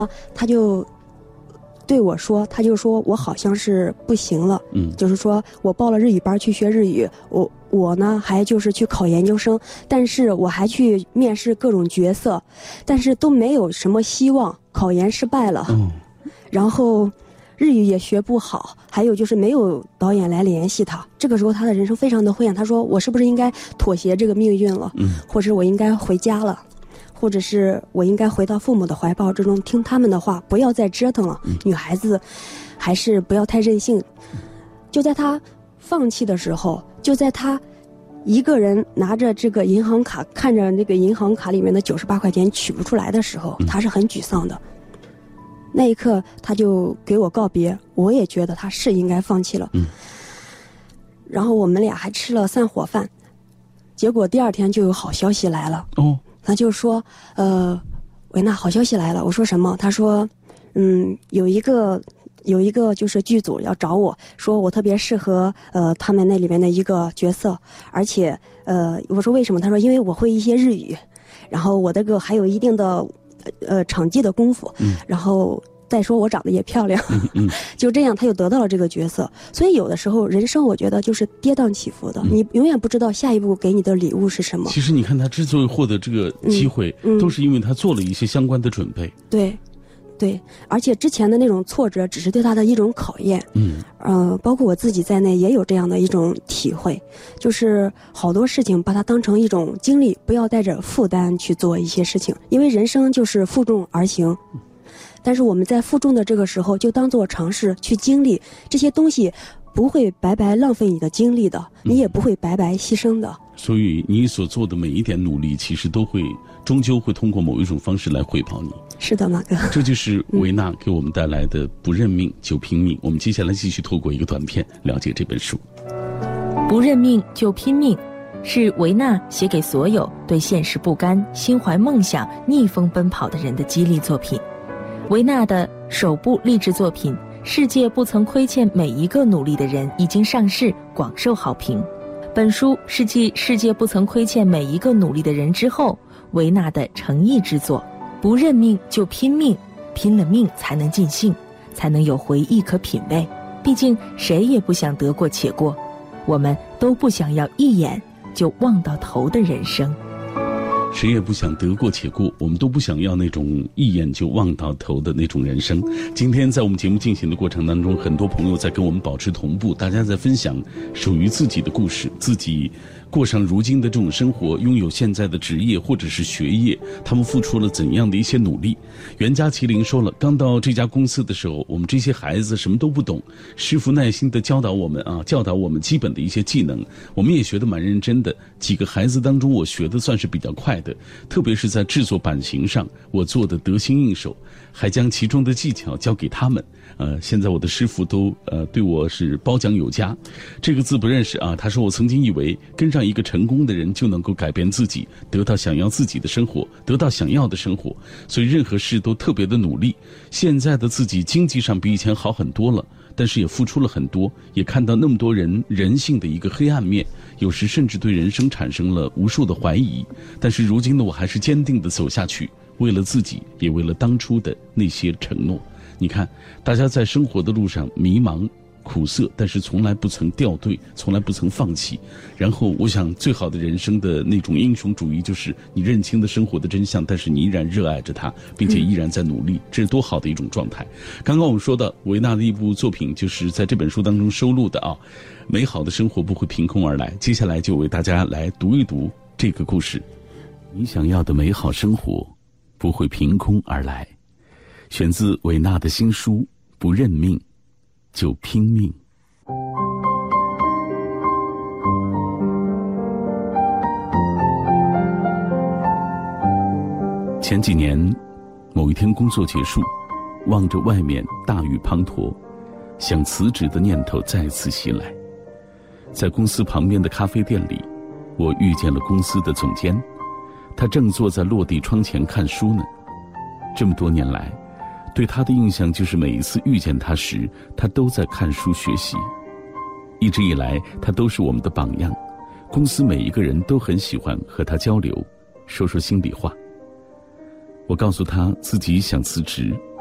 他就对我说，他就说我好像是不行了，就是说我报了日语班去学日语，我呢还就是去考研究生，但是我还去面试各种角色，但是都没有什么希望，考研失败了，然后日语也学不好，还有就是没有导演来联系他。这个时候他的人生非常的灰暗，他说我是不是应该妥协这个命运了，或者我应该回家了，或者是我应该回到父母的怀抱之中，听他们的话，不要再折腾了，女孩子还是不要太任性。就在他放弃的时候，就在他一个人拿着这个银行卡，看着那个银行卡里面的98块钱取不出来的时候，他是很沮丧的。那一刻他就给我告别，我也觉得他是应该放弃了。然后我们俩还吃了散伙饭，结果第二天就有好消息来了。他就说维娜，好消息来了。我说什么？他说有一个就是剧组要找我，说我特别适合他们那里面的一个角色，而且我说为什么？他说因为我会一些日语，然后我这个还有一定的场记的功夫，然后再说我长得也漂亮，就这样他就得到了这个角色。所以有的时候人生我觉得就是跌宕起伏的，你永远不知道下一步给你的礼物是什么。 其实你看他之所以获得这个机会，都是因为他做了一些相关的准备。 对，而且之前的那种挫折只是对他的一种考验。包括我自己在内也有这样的一种体会，就是好多事情把它当成一种经历，不要带着负担去做一些事情，因为人生就是负重而行。但是我们在负重的这个时候，就当做尝试去经历这些东西，不会白白浪费你的精力的，你也不会白白牺牲的。 所以你所做的每一点努力，其实都会终究会通过某一种方式来回报你。 是的，马哥， 这就是维娜给我们带来的不认命就拼命。我们接下来继续透过一个短片了解这本书。 不认命就拼命是维娜写给所有对现实不甘、心怀梦想、逆风奔跑的人的激励作品。维娜的首部励志作品《世界不曾亏欠每一个努力的人》已经上市，广受好评。本书是继《世界不曾亏欠每一个努力的人》之后，维娜的诚意之作。不认命就拼命，拼了命才能尽兴，才能有回忆可品味。毕竟谁也不想得过且过，我们都不想要一眼就望到头的人生。 谁也不想得过且过，我们都不想要那种一眼就望到头的那种人生。今天在我们节目进行的过程当中，很多朋友在跟我们保持同步，大家在分享属于自己的故事，自己过上如今的这种生活，拥有现在的职业或者是学业，他们付出了怎样的一些努力。袁家麒麟说了，刚到这家公司的时候，我们这些孩子什么都不懂，师傅耐心地教导我们基本的一些技能，我们也学得蛮认真的。几个孩子当中，我学的算是比较快的，特别是在制作版型上，我做得得心应手，还将其中的技巧教给他们。现在我的师傅都对我是褒奖有加。这个字不认识啊，他说我曾经以为跟上一个成功的人就能够改变自己，得到想要自己的生活，得到想要的生活，所以任何事都特别的努力。现在的自己经济上比以前好很多了，但是也付出了很多，也看到那么多人性的一个黑暗面，有时甚至对人生产生了无数的怀疑。但是如今呢，我还是坚定地走下去，为了自己，也为了当初的那些承诺。你看，大家在生活的路上迷茫苦涩，但是从来不曾掉队，从来不曾放弃。然后我想最好的人生的那种英雄主义，就是你认清了生活的真相，但是你依然热爱着它，并且依然在努力，这是多好的一种状态。刚刚我们说到维娜的一部作品，就是在这本书当中收录的啊，美好的生活不会凭空而来。接下来就为大家来读一读这个故事。你想要的美好生活不会凭空而来，选自维娜的新书《不认命就拼命》。前几年，某一天工作结束，望着外面大雨滂沱，想辞职的念头再次袭来。在公司旁边的咖啡店里，我遇见了公司的总监，他正坐在落地窗前看书呢。这么多年来，对他的印象就是每一次遇见他时，他都在看书学习。一直以来，他都是我们的榜样，公司每一个人都很喜欢和他交流，说说心里话。 我告诉他自己想辞职，